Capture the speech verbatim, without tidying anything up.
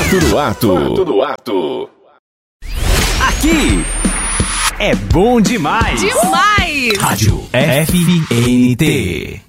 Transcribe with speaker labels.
Speaker 1: Quarto do Ato. Quarto do Ato.
Speaker 2: Aqui é bom demais.
Speaker 3: Demais.
Speaker 2: Rádio F N T.